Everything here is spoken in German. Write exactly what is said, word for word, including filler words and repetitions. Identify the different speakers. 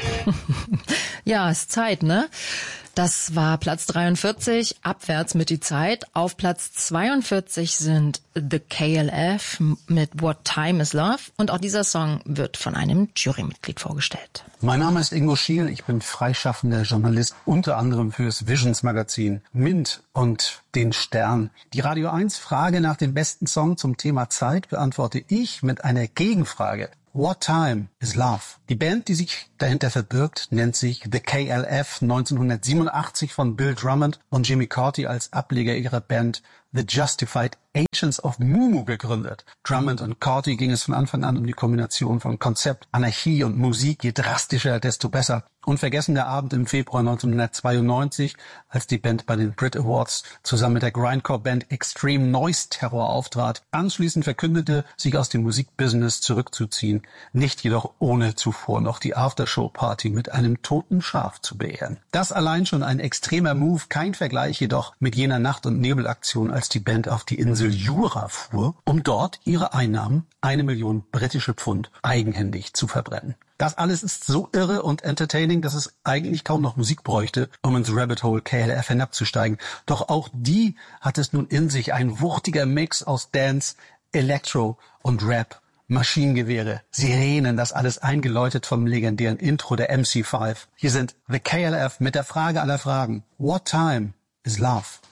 Speaker 1: Ja, ist Zeit, ne? Das war Platz dreiundvierzig, abwärts mit die Zeit. Auf Platz zweiundvierzig sind The K L F mit What Time Is Love. Und auch dieser Song wird von einem Jurymitglied vorgestellt.
Speaker 2: Mein Name ist Ingo Schiel, ich bin freischaffender Journalist, unter anderem fürs Visions Magazin, Mint und den Stern. Die Radio eins Frage nach dem besten Song zum Thema Zeit beantworte ich mit einer Gegenfrage. What Time Is Love? Die Band, die sich dahinter verbirgt, nennt sich The K L F, neunzehnhundertsiebenundachtzig von Bill Drummond und Jimmy Cauty als Ableger ihrer Band The Justified Agents of Mumu gegründet. Drummond und Cauty ging es von Anfang an um die Kombination von Konzept, Anarchie und Musik, je drastischer, desto besser. Unvergessener Abend im Februar neunzehnhundertzweiundneunzig, als die Band bei den Brit Awards zusammen mit der Grindcore-Band Extreme Noise Terror auftrat. Anschließend verkündete, sich aus dem Musikbusiness zurückzuziehen, nicht jedoch ohne zuvor noch die Aftershow-Party mit einem toten Schaf zu beehren. Das allein schon ein extremer Move, kein Vergleich jedoch mit jener Nacht- und Nebelaktion, als die Band auf die Insel Jura fuhr, um dort ihre Einnahmen, eine Million britische Pfund, eigenhändig zu verbrennen. Das alles ist so irre und entertaining, dass es eigentlich kaum noch Musik bräuchte, um ins Rabbit Hole K L F hinabzusteigen. Doch auch die hat es nun in sich, ein wuchtiger Mix aus Dance, Electro und Rap. Maschinengewehre, Sirenen, das alles eingeläutet vom legendären Intro der M C fünf. Hier sind The K L F mit der Frage aller Fragen. What time is love?